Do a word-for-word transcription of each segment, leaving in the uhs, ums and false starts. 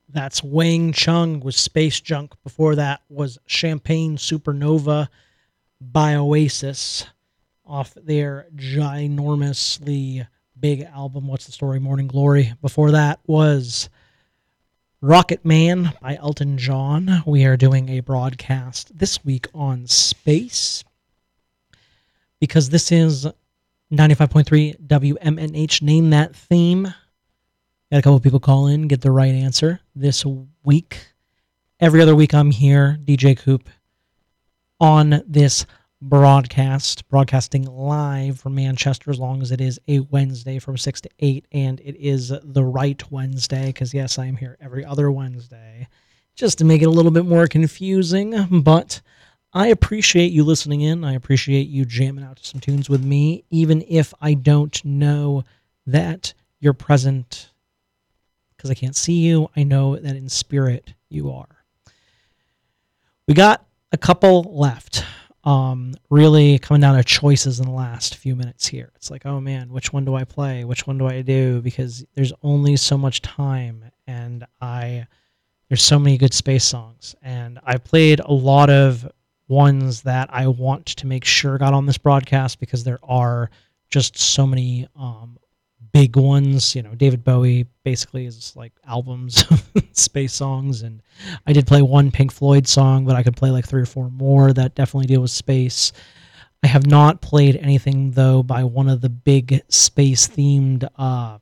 That's Wang Chung with Space Junk. Before that was Champagne Supernova by Oasis off their ginormously big album, What's the Story, Morning Glory. Before that was Rocket Man by Elton John. We are doing a broadcast this week on space because this is ninety-five point three W M N H. Name that theme. Got a couple of people call in, get the right answer this week. Every other week I'm here, D J Coop, on this broadcast, broadcasting live from Manchester as long as it is a Wednesday from six to eight, and it is the right Wednesday, because yes, I am here every other Wednesday, just to make it a little bit more confusing, but I appreciate you listening in. I appreciate you jamming out to some tunes with me, even if I don't know that you're present. Because I can't see you, I know that in spirit you are. We got a couple left. Um, really coming down to choices in the last few minutes here. It's like, oh man, which one do I play? Which one do I do? Because there's only so much time, and I there's so many good space songs. And I played a lot of ones that I want to make sure got on this broadcast because there are just so many um, big ones. You know, David Bowie basically is like albums of space songs, and I did play one Pink Floyd song, but I could play like three or four more that definitely deal with space. I have not played anything though by one of the big space themed uh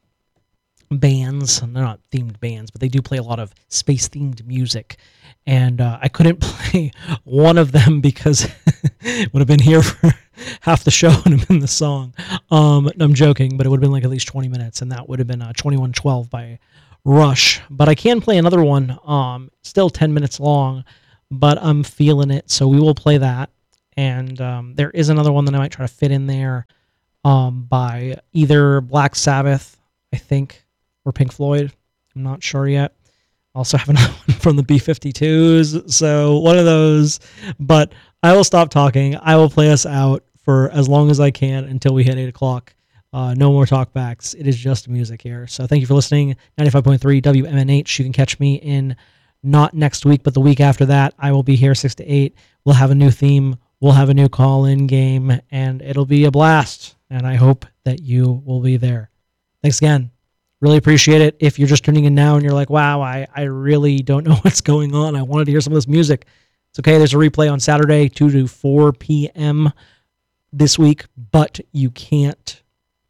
bands. They're not themed bands, but they do play a lot of space themed music, and uh, I couldn't play one of them because it would have been here for half the show and have been the song. Um, I'm joking, but it would have been like at least twenty minutes, and that would have been uh, twenty-one twelve by Rush. But I can play another one, um, still ten minutes long, but I'm feeling it, so we will play that. And um, there is another one that I might try to fit in there um, by either Black Sabbath, I think, or Pink Floyd. I'm not sure yet. Also have another one from the B fifty-twos, so one of those. But I will stop talking. I will play us out for as long as I can until we hit eight o'clock. Uh, no more talkbacks. It is just music here. So thank you for listening. ninety-five point three W M N H. You can catch me in not next week, but the week after that. I will be here six to eight. We'll have a new theme. We'll have a new call-in game, and it'll be a blast. And I hope that you will be there. Thanks again. Really appreciate it. If you're just tuning in now and you're like, wow, I, I really don't know what's going on. I wanted to hear some of this music. It's okay. There's a replay on Saturday, two to four p.m. this week, but you can't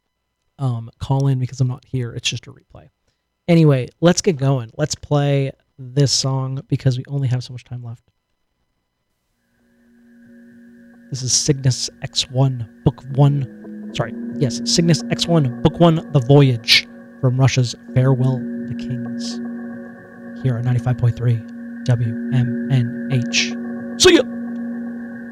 um, call in because I'm not here. It's just a replay. Anyway, let's get going. Let's play this song because we only have so much time left. This is Cygnus X one, Book one. Sorry, yes, Cygnus X one, Book one, The Voyage, from Russia's Farewell to Kings, here on ninety-five point three W M N H. See ya!